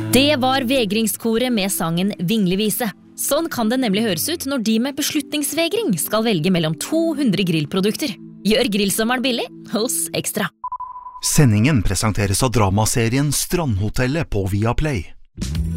Det var vegringskoret med sangen Vinglevise. Sånn kan det nemlig høres ut når de med beslutningsvegring skal velge mellom 200 grillprodukter. Gjør grillsommeren billig hos Ekstra. Sendingen presenteres av dramaserien Strandhotellet på Viaplay.